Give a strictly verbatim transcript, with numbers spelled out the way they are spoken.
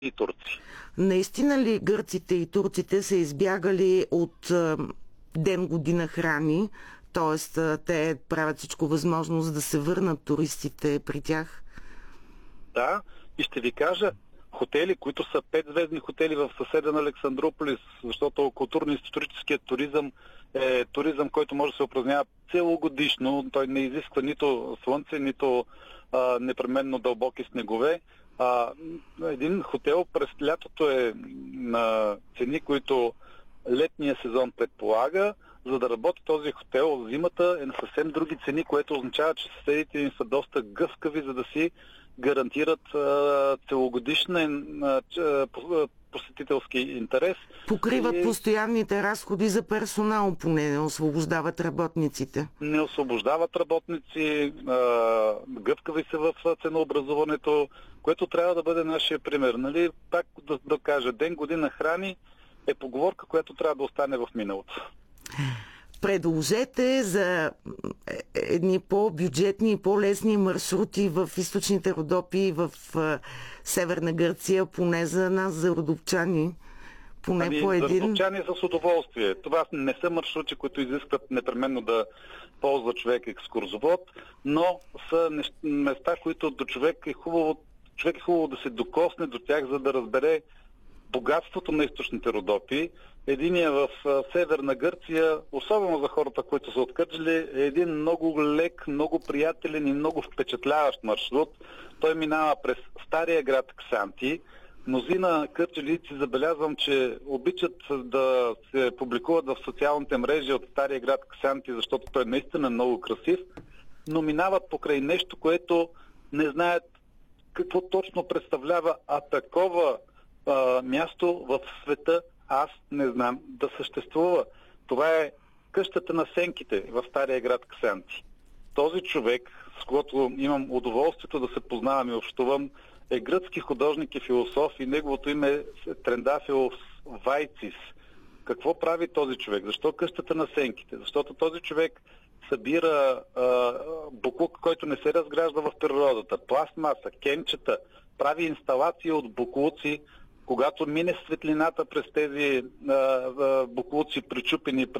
и турци. Наистина ли гърците и турците са избягали от а, ден година храни, т.е. те правят всичко възможно, за да се върнат туристите при тях? Да, и ще ви кажа, хотели, които са петзвездни хотели в съседен Александрополис, защото културно-историческият туризъм е туризъм, който може да се упражнява целогодишно. Той не изисква нито слънце, нито а, непременно дълбоки снегове. А, един хотел през лятото е на цени, които летния сезон предполага. За да работи този хотел в зимата е на съвсем други цени, което означава, че съседите им са доста гъвкави, за да си гарантират а, целогодишен а, посетителски интерес. Покриват и... постоянните разходи за персонал, поне не освобождават работниците. Не освобождават работници, а, гъвкави са в ценообразуването, което трябва да бъде нашия пример. Нали? Пак да, да кажа, ден година храни е поговорка, която трябва да остане в миналото. Предложете за едни по-бюджетни и по-лесни маршрути в източните Родопи и в а, Северна Гърция, поне за нас, за родопчани. Поне ами, по един... За родопчани с удоволствие. Това не са маршрути, които изискват непременно да ползва човек екскурзовод, но са нещ... места, които до човек е хубаво, човек е хубаво да се докосне до тях, за да разбере богатството на източните Родопи. Единия в Северна Гърция, особено за хората, които са от Кърджали, е един много лек, много приятелен и много впечатляващ маршрут. Той минава през стария град Ксанти. Мнозина кърджалийци забелязвам, че обичат да се публикуват в социалните мрежи от стария град Ксанти, защото той наистина е много красив, но минават покрай нещо, което не знаят какво точно представлява, а такова а, място в света аз не знам да съществува. Това е къщата на сенките в стария град Ксанти. Този човек, с когото имам удоволствието да се познавам и общувам, е гръцки художник и философ и неговото име е Трендафилос Вайцис. Какво прави този човек? Защо къщата на сенките? Защото този човек събира а, боклук, който не се разгражда в природата, пластмаса, кенчета, прави инсталации от боклуци. Когато мине светлината през тези а, а, боклуци, причупени